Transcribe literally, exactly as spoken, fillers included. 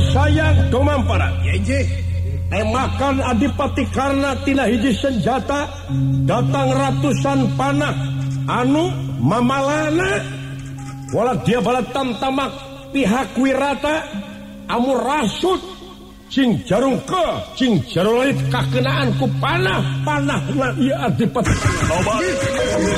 sayang Domampara temakan Adipati karena tina hiji senjata datang ratusan panah anu mamalana wala dia bala tamtamak pihak Wirata amu rasut cing jarung ke cing jarolit kakenaan ku panah panah na ieu Adipati